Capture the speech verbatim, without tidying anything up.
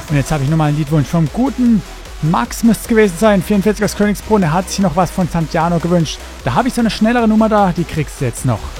Und jetzt habe ich nochmal einen Liedwunsch vom guten Max, müsste es gewesen sein, vierundvierzig aus Königsbrunn. Er hat sich noch was von Santiano gewünscht. Da habe ich so eine schnellere Nummer da, die kriegst du jetzt noch.